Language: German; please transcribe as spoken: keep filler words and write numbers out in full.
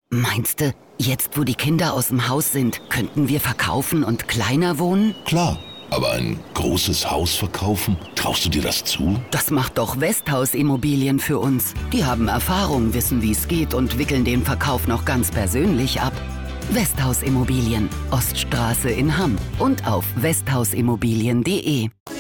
Meinst du, jetzt wo die Kinder aus dem Haus sind, könnten wir verkaufen und kleiner wohnen? Klar, aber ein großes Haus verkaufen? Traust du dir das zu? Das macht doch Westhaus Immobilien für uns. Die haben Erfahrung, wissen, wie es geht und wickeln den Verkauf noch ganz persönlich ab. Westhaus Immobilien, Oststraße in Hamm und auf westhausimmobilien punkt de.